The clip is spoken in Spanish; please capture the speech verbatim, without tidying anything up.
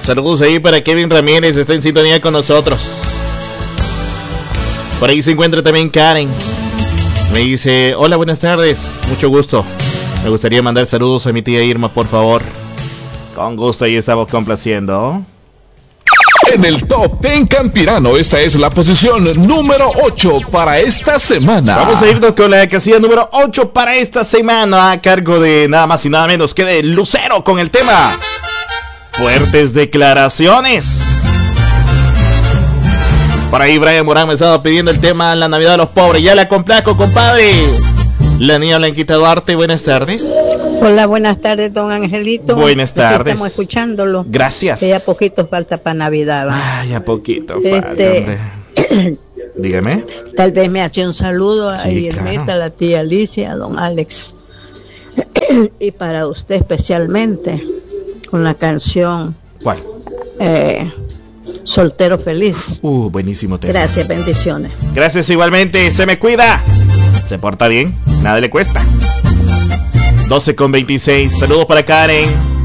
Saludos ahí para Kevin Ramírez, está en sintonía con nosotros. Por ahí se encuentra también Karen. Me dice, hola, buenas tardes, mucho gusto. Me gustaría mandar saludos a mi tía Irma, por favor. Con gusto, ahí estamos complaciendo. En el Top diez Campirano, esta es la posición número ocho para esta semana. Vamos a irnos con la casilla número ocho para esta semana, a cargo de nada más y nada menos que de Lucero, con el tema Fuertes Declaraciones. Por ahí Brian Morán me estaba pidiendo el tema La Navidad de los Pobres. Ya la complaco, compadre. La niña Blanquita Duarte, buenas tardes. Hola, buenas tardes, don Angelito. Buenas tardes. Estamos escuchándolo. Gracias. Que ya poquito falta para Navidad, ¿va? Ah, ya poquito Este... falta, hombre. Dígame. Tal vez me hace un saludo a Sí, Irmita, claro. a la tía Alicia, a don Alex. Y para usted especialmente, con la canción ¿Cuál? eh, Soltero Feliz. Uh, buenísimo tema. Gracias, bendiciones. Gracias igualmente, se me cuida. Se porta bien, nada le cuesta. doce con veintiséis, saludos para Karen.